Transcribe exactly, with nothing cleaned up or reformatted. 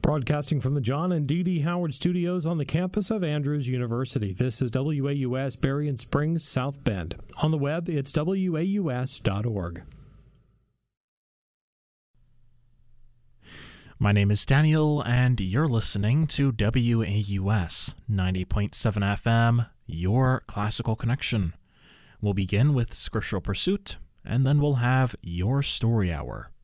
Broadcasting from the John and Dee Dee Howard Studios on the campus of Andrews University, this is W A U S Berrien Springs, South Bend. On the web, it's W A U S dot org. My name is Daniel, and you're listening to W A U S ninety point seven F M, your classical connection. We'll begin with Scriptural Pursuit, and then we'll have Your Story Hour.